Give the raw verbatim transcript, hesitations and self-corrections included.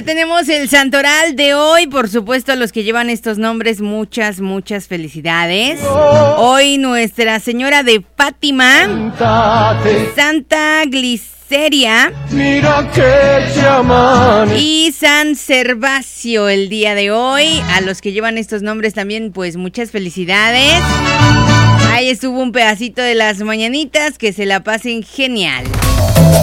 Ya tenemos el santoral de hoy, por supuesto a los que llevan estos nombres, muchas, muchas felicidades. Hoy Nuestra Señora de Fátima, Santa Gliceria y San Servacio el día de hoy. A los que llevan estos nombres también, pues muchas felicidades. Ahí estuvo un pedacito de las mañanitas, que se la pasen genial.